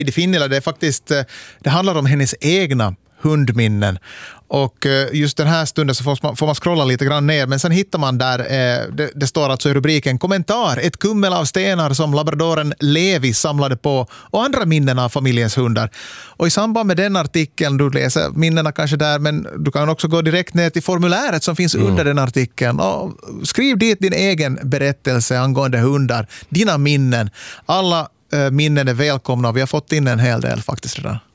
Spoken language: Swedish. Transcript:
i Finnila, det är faktiskt, det handlar om hennes egna hundminnen. Och just den här stunden så får man scrolla lite grann ner, men sen hittar man där, det står alltså i rubriken kommentar, ett kummel av stenar som labradoren Levi samlade på och andra minnen av familjens hundar. Och i samband med den artikeln, du läser minnena kanske där, men du kan också gå direkt ner till formuläret som finns under den artikeln och skriv dit din egen berättelse angående hundar, dina minnen. Alla minnen är välkomna och vi har fått in en hel del faktiskt redan.